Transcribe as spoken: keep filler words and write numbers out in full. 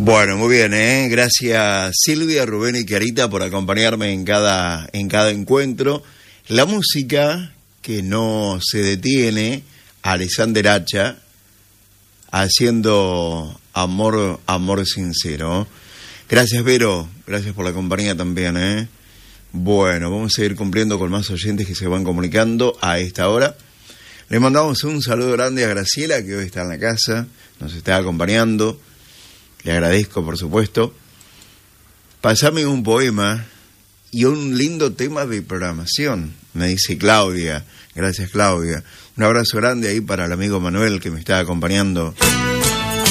Bueno, muy bien, ¿eh? Gracias Silvia, Rubén y Carita por acompañarme en cada, en cada encuentro. La música que no se detiene, Alexander Hacha, haciendo amor, amor sincero. Gracias, Vero, gracias por la compañía también, ¿eh? Bueno, vamos a ir cumpliendo con más oyentes que se van comunicando a esta hora. Le mandamos un saludo grande a Graciela, que hoy está en la casa, nos está acompañando. Le agradezco, por supuesto. Pasame un poema y un lindo tema de programación, me dice Claudia. Gracias, Claudia. Un abrazo grande ahí para el amigo Manuel, que me está acompañando